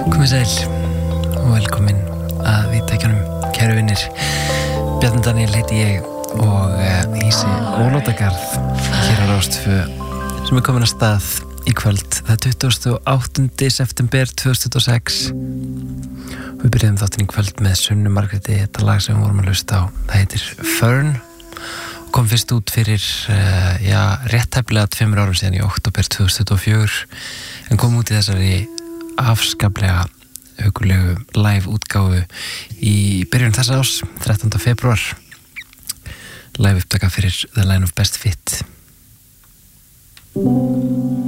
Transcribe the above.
Komið sæl og velkomin að viðtækjunum, kæru vinnir. Bjarni Daniel heiti ég og hýsi Ólótagarð hér á Rástvö sem komin að stað í kvöld. Það 28. september 2026. Við byrjuðum þáttinn í kvöld með Sunnu Margréti, þetta lag sem við vorum að hlusta á. Það heitir Fern og kom fyrst út fyrir rétt tæplega 2 árum síðan í október 2024 en kom út í þessari afskaplega hugulegu live útgáfu í byrjun þessa ás, 13. febrúar. Live upptaka fyrir The Line of Best Fit.